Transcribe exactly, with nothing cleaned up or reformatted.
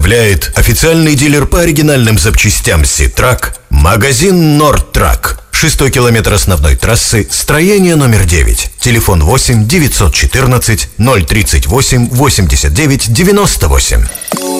представляет официальный дилер по оригинальным запчастям «Ситрак» магазин «Нордтрак». Шестой километр основной трассы, строение номер девять. Телефон восемь девятьсот четырнадцать ноль тридцать восемь восемьдесят девять девяносто восемь.